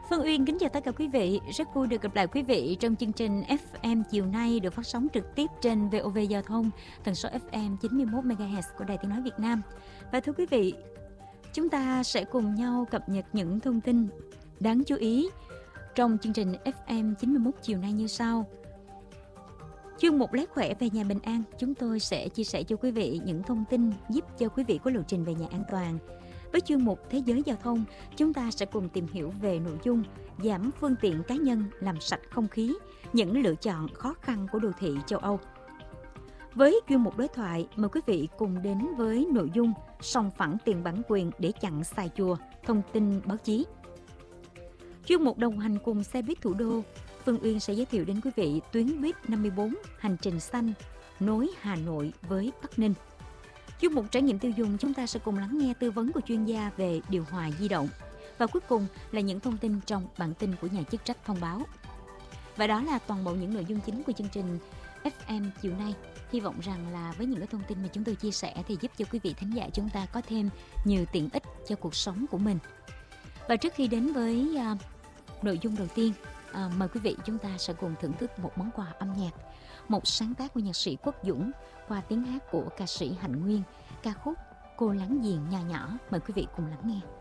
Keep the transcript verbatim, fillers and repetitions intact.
Phương Uyên kính chào tất cả quý vị, rất vui được gặp lại quý vị trong chương trình ép em chiều nay được phát sóng trực tiếp trên vê o vê Giao thông, tần số ép em chín mươi mốt mê ga héc của Đài Tiếng nói Việt Nam. Và thưa quý vị, chúng ta sẽ cùng nhau cập nhật những thông tin đáng chú ý trong chương trình ép em chín mươi mốt chiều nay như sau. Chuyên mục Lét Khỏe về nhà bình an, chúng tôi sẽ chia sẻ cho quý vị những thông tin giúp cho quý vị có lộ trình về nhà an toàn. Với chuyên mục Thế giới giao thông, chúng ta sẽ cùng tìm hiểu về nội dung giảm phương tiện cá nhân làm sạch không khí, những lựa chọn khó khăn của đô thị châu Âu. Với chuyên mục đối thoại, mời quý vị cùng đến với nội dung sòng phẳng tiền bản quyền để chặn xài chùa, thông tin báo chí. Chuyên mục đồng hành cùng xe buýt thủ đô, Phương Uyên sẽ giới thiệu đến quý vị tuyến buýt năm mươi bốn hành trình xanh nối Hà Nội với Bắc Ninh. Chuyên mục trải nghiệm tiêu dùng, chúng ta sẽ cùng lắng nghe tư vấn của chuyên gia về điều hòa di động. Và cuối cùng là những thông tin trong bản tin của nhà chức trách thông báo. Và đó là toàn bộ những nội dung chính của chương trình ép em chiều nay. Hy vọng rằng là với những cái thông tin mà chúng tôi chia sẻ thì giúp cho quý vị thính giả chúng ta có thêm nhiều tiện ích cho cuộc sống của mình. Và trước khi đến với uh, nội dung đầu tiên, uh, mời quý vị chúng ta sẽ cùng thưởng thức một món quà âm nhạc, một sáng tác của nhạc sĩ Quốc Dũng qua tiếng hát của ca sĩ Hạnh Nguyên, ca khúc Cô láng giềng nho nhỏ. Mời quý vị cùng lắng nghe.